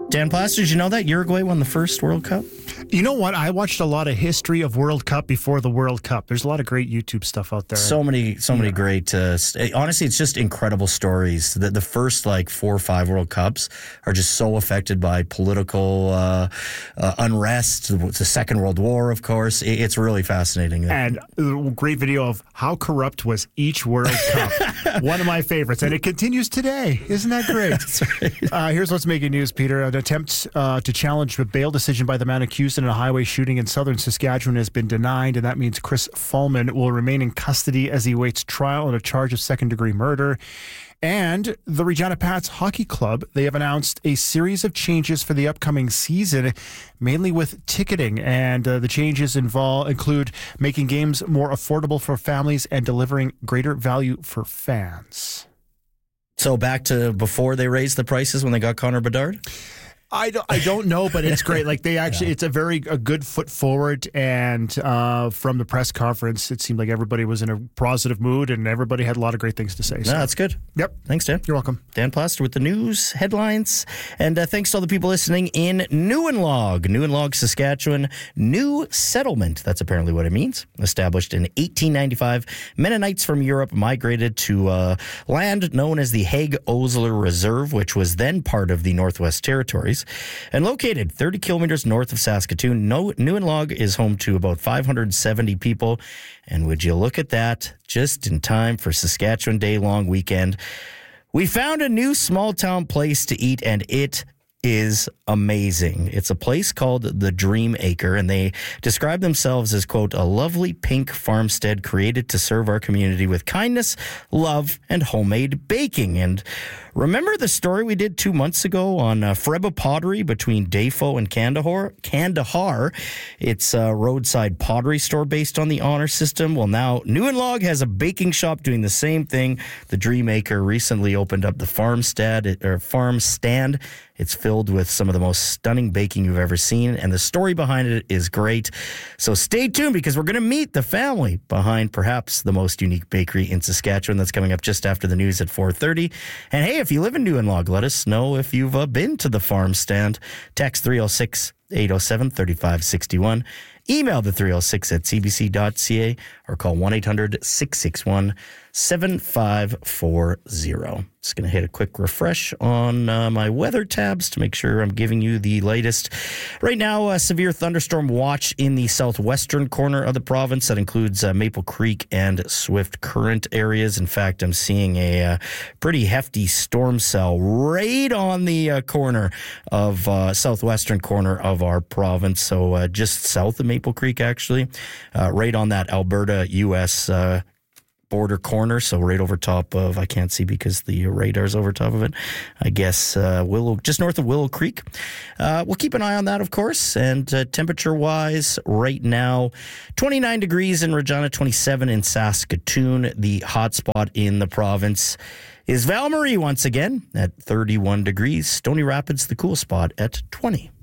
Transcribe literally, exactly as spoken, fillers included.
Dan Plaster, did you know that Uruguay won the first World Cup? You know what? I watched a lot of history of World Cup before the World Cup. There's a lot of great YouTube stuff out there. So many, so many yeah. great. Uh, st- honestly, it's just incredible stories. The, the first like four or five World Cups are just so affected by political uh, uh, unrest. The Second World War, of course. It, it's really fascinating. And a great video of how corrupt was each World Cup. One of my favorites, and it continues today. Isn't that great? That's right. Uh, here's what's making news, Peter. An attempt uh, to challenge a bail decision by the man accused in a highway shooting in southern Saskatchewan has been denied, and that means Chris Fallman will remain in custody as he awaits trial on a charge of second-degree murder. And the Regina Pats Hockey Club, they have announced a series of changes for the upcoming season, mainly with ticketing. And uh, the changes involve include making games more affordable for families and delivering greater value for fans. So back to before they raised the prices when they got Connor Bedard? I don't, I don't know, but it's great. Like they actually, yeah. it's a very a good foot forward. And uh, from the press conference, it seemed like everybody was in a positive mood and everybody had a lot of great things to say. So. No, that's good. Yep. Thanks, Dan. You're welcome. Dan Plaster with the news headlines. And uh, thanks to all the people listening in Newenlog, Newenlog, Saskatchewan. New settlement. That's apparently what it means. Established in eighteen ninety-five, Mennonites from Europe migrated to uh, land known as the Hague-Osler Reserve, which was then part of the Northwest Territories. And located thirty kilometers north of Saskatoon, no, Newenlog is home to about five hundred seventy people. And would you look at that, just in time for Saskatchewan Day long weekend, we found a new small town place to eat, and it is amazing. It's a place called the Dream Acre, and they describe themselves as, quote, a lovely pink farmstead created to serve our community with kindness, love, and homemade baking. And remember the story we did two months ago on uh, Freba Pottery between Dafo and Kandahar? Kandahar. It's a roadside pottery store based on the honor system. Well, now Newenlog has a baking shop doing the same thing. The Dream Acre recently opened up the farmstead or farm stand. It's filled with some of the most stunning baking you've ever seen, and the story behind it is great. So stay tuned, because we're going to meet the family behind perhaps the most unique bakery in Saskatchewan. That's coming up just after the news at four thirty. And hey, if you live in Newenlog, let us know if you've uh, been to the farm stand. Text three oh six, eight oh seven, three five six one. Email the three oh six at c b c dot c a or call one eight hundred, six six one, seven five four zero. Just going to hit a quick refresh on uh, my weather tabs to make sure I'm giving you the latest. Right now, a severe thunderstorm watch in the southwestern corner of the province. That includes uh, Maple Creek and Swift Current areas. In fact, I'm seeing a uh, pretty hefty storm cell right on the uh, corner of uh, southwestern corner of our province. So uh, just south of Maple Creek, actually, uh, right on that Alberta U S uh, border corner, so right over top of, I can't see because the radar's over top of it, I guess uh, Willow, just north of Willow Creek. Uh, we'll keep an eye on that, of course, and uh, temperature-wise, right now, twenty-nine degrees in Regina, twenty-seven in Saskatoon. The hot spot in the province is Val Marie once again at thirty-one degrees. Stony Rapids, the cool spot, at twenty.